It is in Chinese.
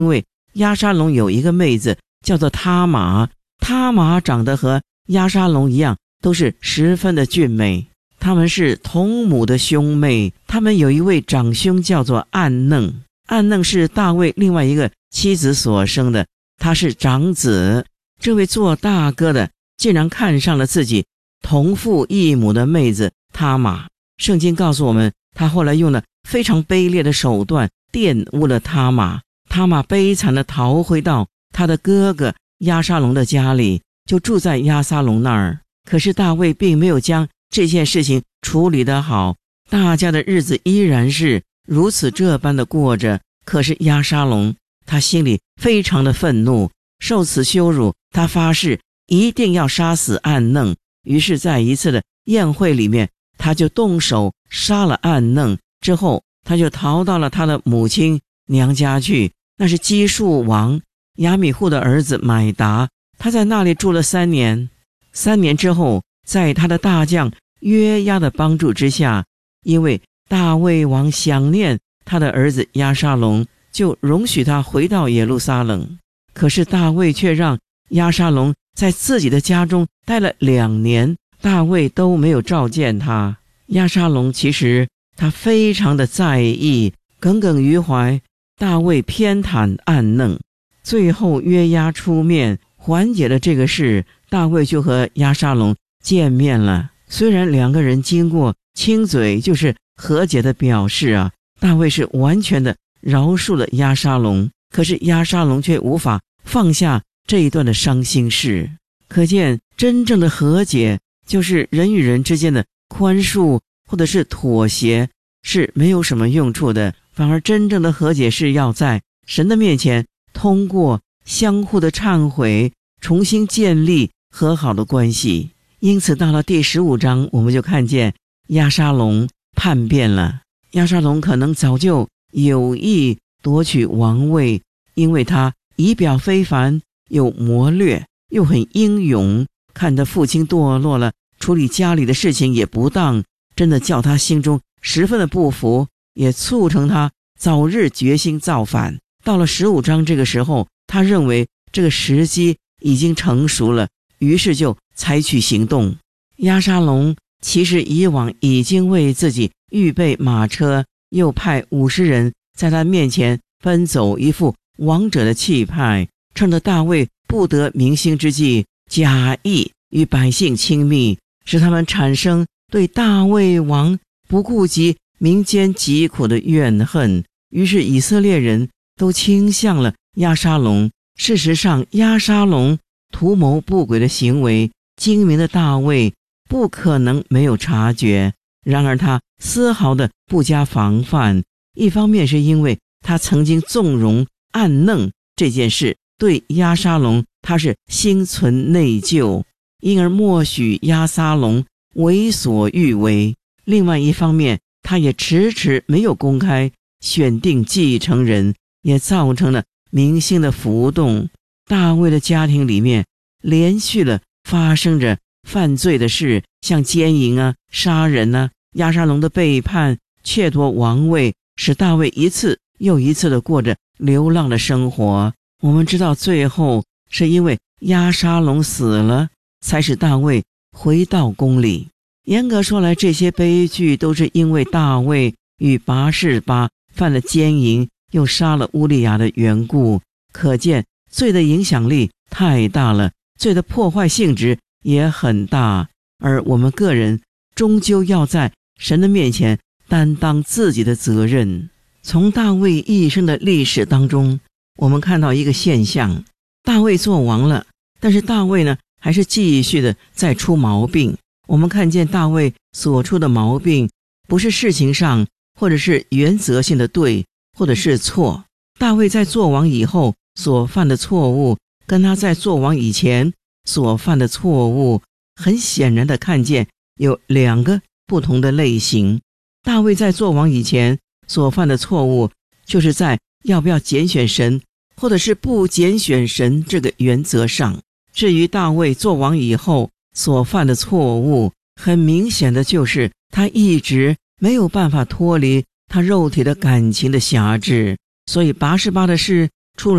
因为押沙龙有一个妹子叫做他玛，他玛长得和押沙龙一样，都是十分的俊美。他们是同母的兄妹，他们有一位长兄叫做暗嫩，暗嫩是大卫另外一个妻子所生的，他是长子。这位做大哥的竟然看上了自己同父异母的妹子他玛。圣经告诉我们，他后来用了非常卑劣的手段玷污了他玛。他玛悲惨地逃回到他的哥哥押沙龙的家里，就住在押沙龙那儿。可是大卫并没有将这件事情处理得好，大家的日子依然是如此这般的过着。可是押沙龙他心里非常的愤怒，受此羞辱，他发誓一定要杀死暗嫩。于是在一次的宴会里面，他就动手杀了暗嫩，之后他就逃到了他的母亲娘家去，那是基述王亚米户的儿子买达。他在那里住了3年。3年之后，在他的大将约押的帮助之下，因为大卫王想念他的儿子押沙龙，就容许他回到耶路撒冷。可是大卫却让押沙龙在自己的家中待了2年，大卫都没有召见他。押沙龙其实他非常的在意，耿耿于怀大卫偏袒暗嫩。最后约押出面缓解了这个事，大卫就和押沙龙见面了。虽然2个人经过亲嘴，就是和解的表示啊，大卫是完全的饶恕了押沙龙，可是押沙龙却无法放下这一段的伤心事。可见真正的和解就是人与人之间的宽恕或者是妥协是没有什么用处的，反而真正的和解是要在神的面前通过相互的忏悔重新建立和好的关系。因此到了第15章，我们就看见押沙龙叛变了。押沙龙可能早就有意夺取王位，因为他仪表非凡，有谋略，又很英勇，看着父亲堕落了，处理家里的事情也不当，真的叫他心中十分的不服，也促成他早日决心造反。到了15章这个时候，他认为这个时机已经成熟了，于是就采取行动。押沙龙其实以往已经为自己预备马车，又派50人在他面前奔走，一副王者的气派，趁着大卫不得民心之际，假意与百姓亲密，使他们产生对大卫王不顾及民间疾苦的怨恨。于是以色列人都倾向了押沙龙。事实上，押沙龙图谋不轨的行为，精明的大卫不可能没有察觉。然而他丝毫的不加防范，一方面是因为他曾经纵容暗嫩这件事，对押沙龙他是心存内疚，因而默许押沙龙为所欲为。另外一方面，他也迟迟没有公开选定继承人，也造成了民心的浮动。大卫的家庭里面连续了发生着犯罪的事，像奸淫啊、杀人啊，押沙龙的背叛、窃夺王位，使大卫一次又一次的过着流浪的生活。我们知道最后是因为押沙龙死了，才使大卫回到宫里。严格说来，这些悲剧都是因为大卫与拔示巴犯了奸淫，又杀了乌利亚的缘故。可见罪的影响力太大了，罪的破坏性质也很大，而我们个人终究要在神的面前担当自己的责任。从大卫一生的历史当中，我们看到一个现象，大卫做王了，但是大卫呢还是继续的在出毛病。我们看见大卫所出的毛病，不是事情上或者是原则性的对或者是错。大卫在做王以后所犯的错误，跟他在做王以前所犯的错误，很显然的看见有2个不同的类型。大卫在做王以前所犯的错误，就是在要不要拣选神或者是不拣选神这个原则上。至于大卫做王以后所犯的错误，很明显的就是他一直没有办法脱离他肉体的感情的辖制。所以拔示巴的事